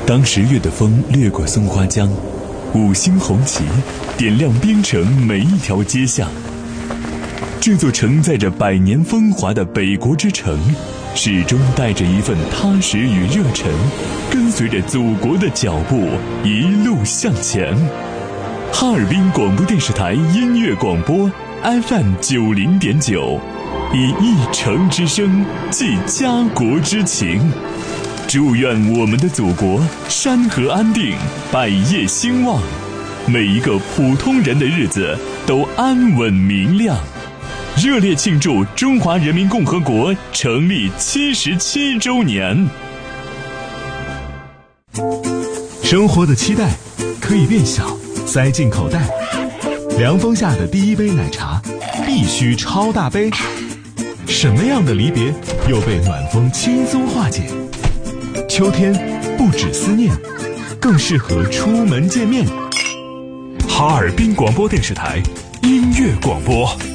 当10月的风掠过松花江，五星红旗点亮边城每一条街巷。这座承载着100年风华的北国之城，始终带着一份踏实与热忱，跟随着祖国的脚步一路向前。哈尔滨广播电视台音乐广播 FM90.9，以一城之声寄家国之情。祝愿我们的祖国山河安定，百业兴旺，每一个普通人的日子都安稳明亮。热烈庆祝中华人民共和国成立77周年。 生活的期待可以变小，塞进口袋。凉风下的第一杯奶茶必须超大杯。什么样的离别又被暖风轻松化解？秋天不止思念，更适合出门见面。 哈尔滨广播电视台音乐广播。